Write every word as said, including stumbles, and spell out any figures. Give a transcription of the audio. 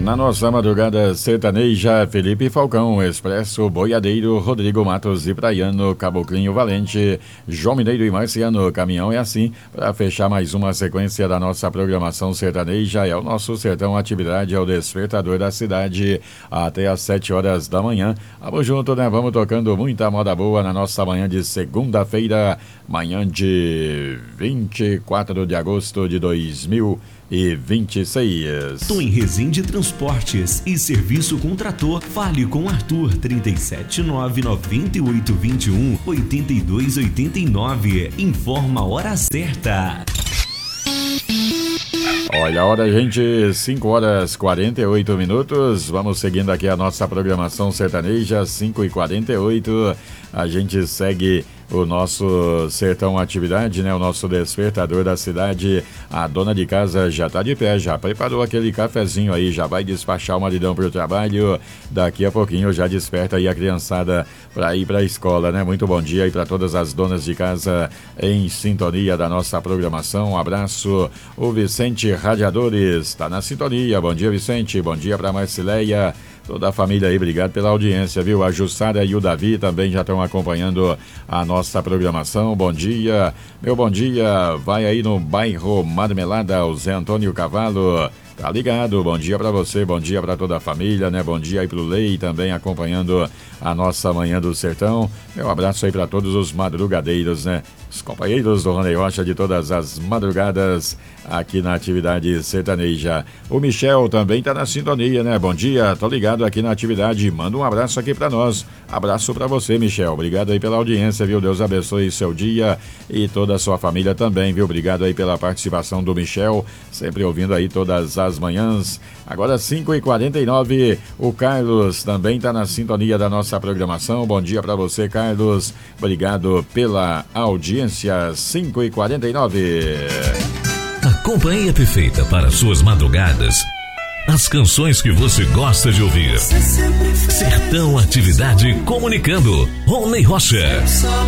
Na nossa madrugada sertaneja, Felipe Falcão, Expresso, Boiadeiro, Rodrigo Matos e Praiano, Caboclinho Valente, João Mineiro e Marciano, Caminhão é assim. Para fechar mais uma sequência da nossa programação sertaneja, é o nosso Sertão Atividade, é o despertador da cidade, até às sete horas da manhã. Vamos junto, né? Vamos tocando muita moda boa na nossa manhã de segunda-feira, manhã de vinte e quatro de agosto de dois mil e vinte e seis. Tom Resende Transportes e Serviço com Trator. Fale com Arthur trinta e sete nove noventa e oito vinte e um oitenta e dois oitenta e nove. Informa a hora certa. Olha a hora, gente, cinco horas e quarenta e oito minutos. Vamos seguindo aqui a nossa programação sertaneja, cinco e quarenta e oito. A gente segue o nosso Sertão Atividade, né? O nosso despertador da cidade. A dona de casa já tá de pé, já preparou aquele cafezinho aí, já vai despachar o maridão pro trabalho. Daqui a pouquinho já desperta aí a criançada para ir para a escola, né? Muito bom dia aí para todas as donas de casa em sintonia da nossa programação. Um abraço. O Vicente Radiadores tá na sintonia. Bom dia, Vicente. Bom dia para Marcileia. Toda a família aí, obrigado pela audiência, viu? A Jussara e o Davi também já estão acompanhando a nossa programação. Bom dia, meu bom dia. Vai aí no bairro Marmelada, o Zé Antônio Cavalo. Tá ligado? Bom dia pra você, bom dia pra toda a família, né? Bom dia aí pro Lei também acompanhando a nossa Manhã do Sertão. Meu abraço aí pra todos os madrugadeiros, né? Os companheiros do Rony Rocha de todas as madrugadas aqui na atividade sertaneja. O Michel também tá na sintonia, né? Bom dia, tô ligado aqui na atividade. Manda um abraço aqui pra nós. Abraço pra você, Michel. Obrigado aí pela audiência, viu? Deus abençoe seu dia e toda a sua família também, viu? Obrigado aí pela participação do Michel, sempre ouvindo aí todas as manhãs. Agora cinco e quarenta e nove, o Carlos também tá na sintonia da nossa programação. Bom dia pra você, Carlos. Obrigado pela audiência. cinco e quarenta e nove. A companhia perfeita para suas madrugadas. As canções que você gosta de ouvir. Sertão Atividade comunicando. Rony Rocha.